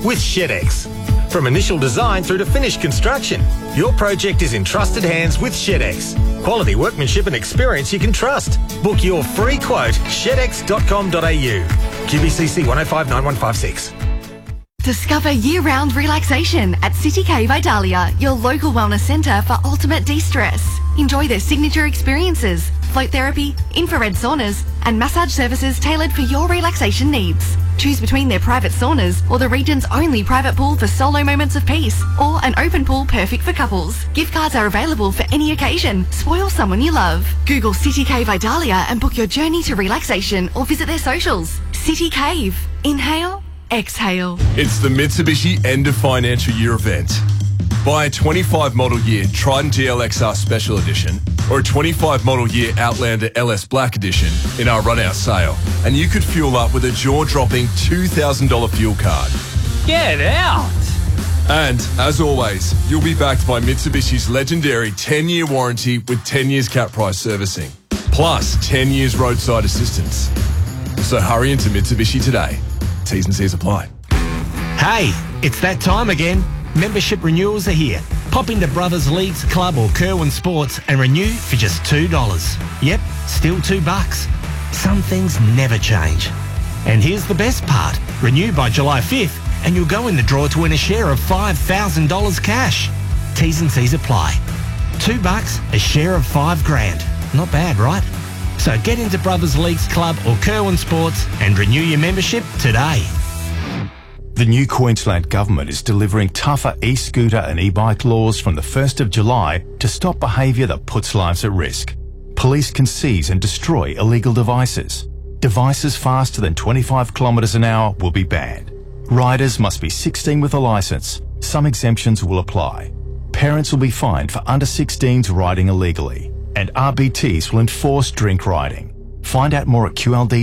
with ShedX. From initial design through to finished construction, your project is in trusted hands with ShedX. Quality workmanship and experience you can trust. Book your free quote, shedx.com.au. QBCC 1059156. Discover year-round relaxation at City Cave Idalia, your local wellness centre for ultimate de-stress. Enjoy their signature experiences, float therapy, infrared saunas and massage services tailored for your relaxation needs. Choose between their private saunas or the region's only private pool for solo moments of peace, or an open pool perfect for couples. Gift cards are available for any occasion. Spoil someone you love. Google City Cave Idalia and book your journey to relaxation or visit their socials. City Cave. Inhale, exhale. It's the Mitsubishi End of Financial Year event. Buy a 25 model year Trident GLXR Special Edition or a 25 model year Outlander LS Black Edition in our run-out sale, and you could fuel up with a jaw-dropping $2,000 fuel card. Get out! And, as always, you'll be backed by Mitsubishi's legendary 10-year warranty with 10 years cap price servicing, plus 10 years roadside assistance. So hurry into Mitsubishi today. T's and C's apply. Hey, it's that time again. Membership renewals are here. Pop into Brothers Leagues Club or Kerwin Sports and renew for just $2. Yep, still $2. Some things never change. And here's the best part. Renew by July 5th and you'll go in the draw to win a share of $5,000 cash. T's and C's apply. $2, a share of $5,000. Not bad, right? So get into Brothers Leagues Club or Kerwin Sports and renew your membership today. The new Queensland Government is delivering tougher e-scooter and e-bike laws from the 1st of July to stop behaviour that puts lives at risk. Police can seize and destroy illegal devices. Devices faster than 25 kilometres an hour will be banned. Riders must be 16 with a licence. Some exemptions will apply. Parents will be fined for under 16s riding illegally. And RBTs will enforce drink riding. Find out more at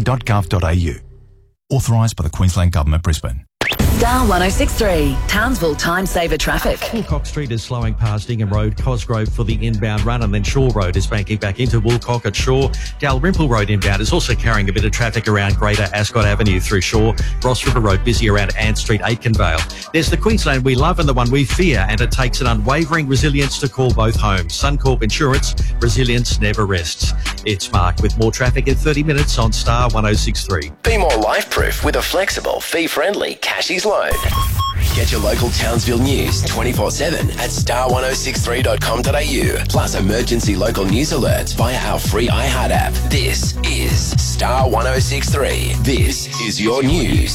qld.gov.au. Authorised by the Queensland Government, Brisbane. Star 106.3, Townsville Time Saver Traffic. Woolcock Street is slowing past Ingham Road, Cosgrove for the inbound run, and then Shaw Road is banking back into Woolcock at Shaw. Dalrymple Road inbound is also carrying a bit of traffic around Greater Ascot Avenue through Shaw. Ross River Road busy around Ann Street, Aitkenvale. There's the Queensland we love and the one we fear, and it takes an unwavering resilience to call both home. Suncorp Insurance, resilience never rests. It's Mark with more traffic in 30 minutes on Star 106.3. Be more life-proof with a flexible, fee-friendly Cashies loan. Get your local Townsville news 24/7 at star1063.com.au. Plus emergency local news alerts via our free iHeart app. This is Star 106.3. This is your news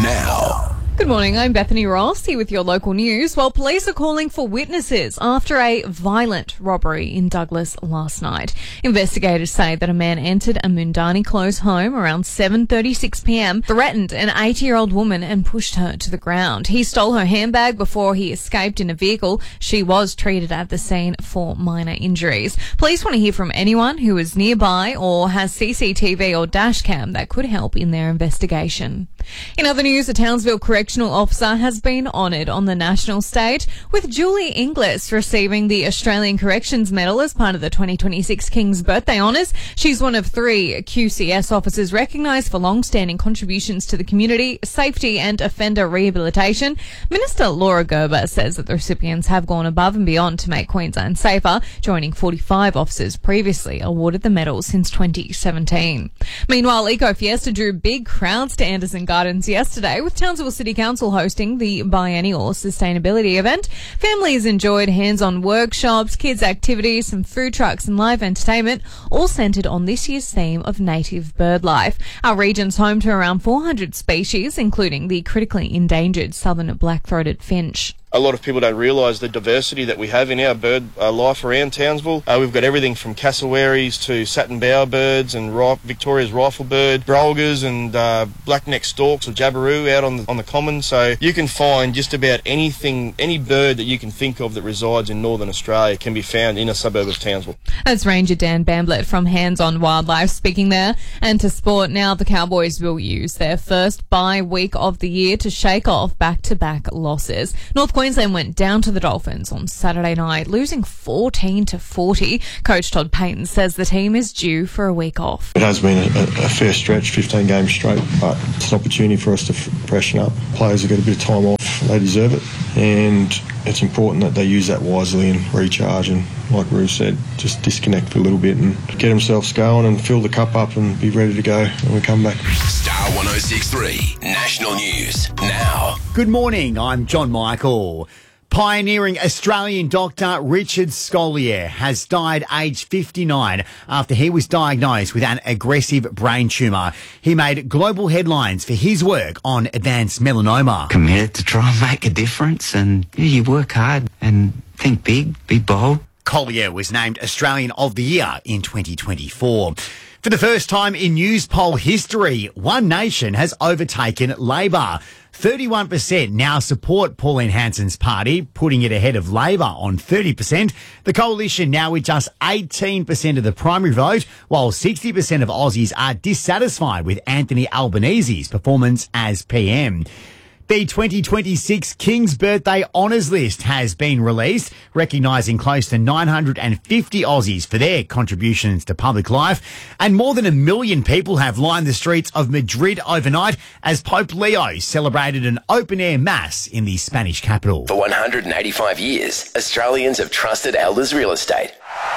now. Good morning, I'm Bethany Ross here with your local news. Well, police are calling for witnesses after a violent robbery in Douglas last night. Investigators say that a man entered a Mundani Close home around 7:36pm, threatened an 80-year-old woman and pushed her to the ground. He stole her handbag before he escaped in a vehicle. She was treated at the scene for minor injuries. Police want to hear from anyone who is nearby or has CCTV or dash cam that could help in their investigation. In other news, a Townsville correctional officer has been honoured on the national stage, with Julie Inglis receiving the Australian Corrections Medal as part of the 2026 King's Birthday Honours. She's one of 3 QCS officers recognised for long-standing contributions to the community, safety and offender rehabilitation. Minister Laura Gerber says that the recipients have gone above and beyond to make Queensland safer, joining 45 officers previously awarded the medal since 2017. Meanwhile, Eco Fiesta drew big crowds to Anderson Gardens yesterday, with Townsville City Council hosting the biennial sustainability event. Families enjoyed hands-on workshops, kids' activities, some food trucks and live entertainment, all centred on this year's theme of native bird life. Our region's home to around 400 species, including the critically endangered southern black-throated finch. A lot of people don't realise the diversity that we have in our bird life around Townsville. We've got everything from cassowaries to satin bowerbirds and Victoria's riflebird, brolgas and black-necked storks or jabiru out on the common. So you can find just about anything, any bird that you can think of that resides in northern Australia can be found in a suburb of Townsville. That's Ranger Dan Bamblett from Hands on Wildlife speaking there. And to sport now, the Cowboys will use their first bye week of the year to shake off back-to-back losses. North Queensland went down to the Dolphins on Saturday night, losing 14-40. Coach Todd Payton says the team is due for a week off. It has been a fair stretch, 15 games straight, but it's an opportunity for us to freshen up. Players have got a bit of time off they deserve it, and it's important that they use that wisely and recharge, and like Rue said, just disconnect for a little bit and get themselves going and fill the cup up and be ready to go when we come back. Star 106.3 National News now. Good morning, I'm John Michael. Pioneering Australian doctor Richard Scolyer has died aged 59 after he was diagnosed with an aggressive brain tumour. He made global headlines for his work on advanced melanoma. Committed to try and make a difference, and you work hard and think big, be bold. Collier was named Australian of the Year in 2024. For the first time in news poll history, One Nation has overtaken Labor. 31% now support Pauline Hanson's party, putting it ahead of Labor on 30%. The coalition now with just 18% of the primary vote, while 60% of Aussies are dissatisfied with Anthony Albanese's performance as PM. The 2026 King's Birthday Honours List has been released, recognising close to 950 Aussies for their contributions to public life. And more than 1 million people have lined the streets of Madrid overnight as Pope Leo celebrated an open-air mass in the Spanish capital. For 185 years, Australians have trusted Elders Real Estate.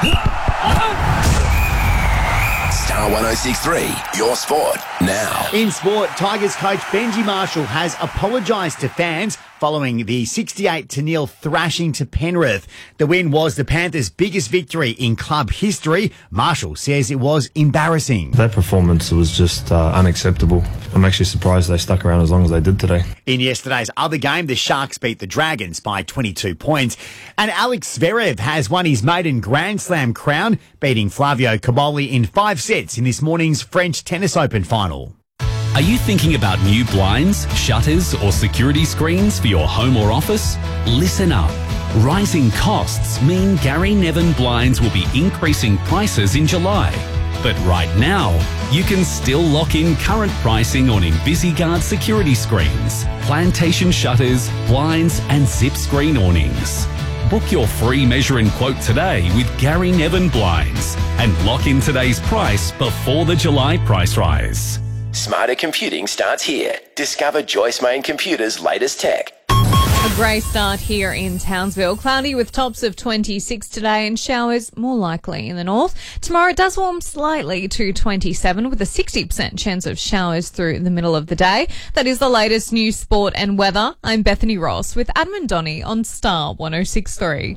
Star 106.3, your sport now. In sport, Tigers coach Benji Marshall has apologised to fans following the 68-0 thrashing to Penrith. The win was the Panthers' biggest victory in club history. Marshall says it was embarrassing. That performance was just unacceptable. I'm actually surprised they stuck around as long as they did today. In yesterday's other game, the Sharks beat the Dragons by 22 points. And Alex Zverev has won his maiden Grand Slam crown, beating Flavio Cobolli in 5 sets in this morning's French Tennis Open final. Are you thinking about new blinds, shutters, or security screens for your home or office? Listen up. Rising costs mean Gary Nevin Blinds will be increasing prices in July. But right now, you can still lock in current pricing on InvisiGuard security screens, plantation shutters, blinds, and zip screen awnings. Book your free measure and quote today with Gary Nevin Blinds and lock in today's price before the July price rise. Smarter computing starts here. Discover Joyce Main Computers' latest tech. A grey start here in Townsville. Cloudy with tops of 26 today and showers more likely in the north. Tomorrow it does warm slightly to 27 with a 60% chance of showers through the middle of the day. That is the latest news, sport and weather. I'm Bethany Ross with Adam and Donnie on Star 106.3.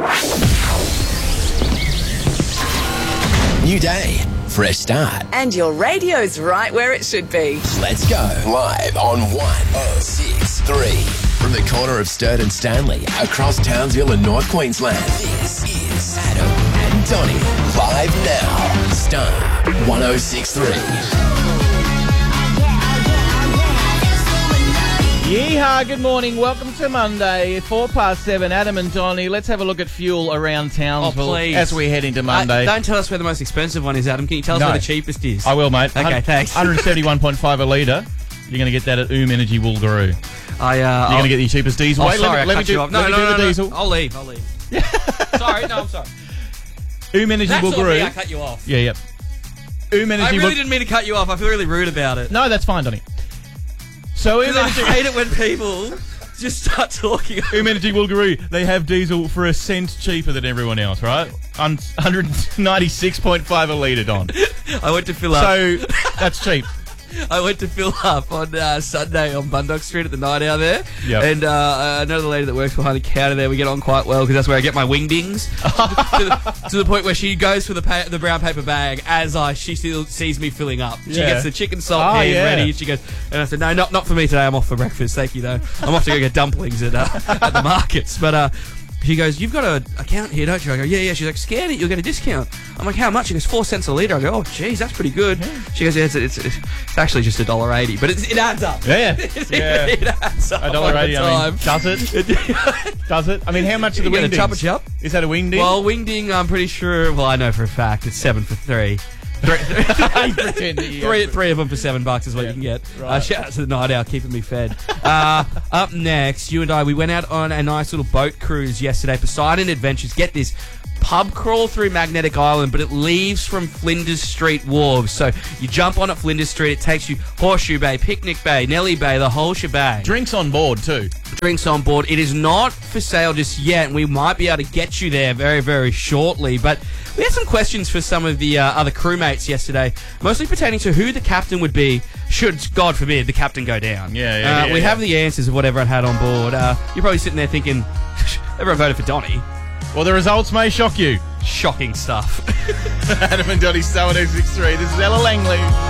New day, fresh start. And your radio's right where it should be. Let's go. Live on 106.3. From the corner of Sturt and Stanley, across Townsville and North Queensland. This is Adam and Donnie. Live now. Star 106.3. Yeehaw, good morning. Welcome to Monday, 7:04. Adam and Donnie. Let's have a look at fuel around Townsville as we head into Monday. Don't tell us where the most expensive one is, Adam. Can you tell us where the cheapest is? I will, mate. Okay, thanks. 171.5 a litre. You're going to get that at Energy Woolgaroo. You're going to get the cheapest diesel. Wait, let me do the diesel. I'll leave. Sorry, I'm sorry. Energy Woolgaroo. I cut you off. Yeah. I really didn't mean to cut you off. I feel really rude about it. No, that's fine, Donnie. So I hate it when people just start talking. Energy Woolgaroo, they have diesel for a cent cheaper than everyone else, right? 196.5 a litre, Don. I went to fill up. So that's cheap. I went to fill up on Sunday on Bundock Street at the Night Out there. Yep. And I know the lady that works behind the counter there. We get on quite well because that's where I get my wingdings. to the point where she goes for the brown paper bag as she still sees me filling up. She gets the chicken salt pan ready. She goes, and I said, no, not for me today. I'm off for breakfast. Thank you, though. I'm off to go get dumplings at the markets. But she goes, you've got an account here, don't you? I go, yeah. She's like, scan it, you'll get a discount. I'm like, how much? She goes, 4 cents a litre. I go, oh, geez, that's pretty good. Yeah. She goes, yeah, it's actually just $1.80, but it adds up. Yeah. It adds up. $1.80, I mean, does it? Does it? I mean, how much are the wingdings? Chopper chop. Is that a wingding? Well, wingding, I'm pretty sure, I know for a fact, it's 7 for 3. Three of them for $7 is what you can get. Right. Shout out to the Night Owl keeping me fed. Up next, you and I, we went out on a nice little boat cruise yesterday. Poseidon Adventures. Get this, pub crawl through Magnetic Island, but it leaves from Flinders Street Wharves. So you jump on at Flinders Street, it takes you Horseshoe Bay, Picnic Bay, Nelly Bay, the whole shebang. Drinks on board too. Drinks on board. It is not for sale just yet, and we might be able to get you there very, very shortly. But we had some questions for some of the other crewmates yesterday, mostly pertaining to who the captain would be should, God forbid, the captain go down. We have the answers of what everyone had on board. You're probably sitting there thinking, everyone voted for Donny. Well, the results may shock you. Shocking stuff. Adam and Donny, Summer 6-3. This is Ella Langley.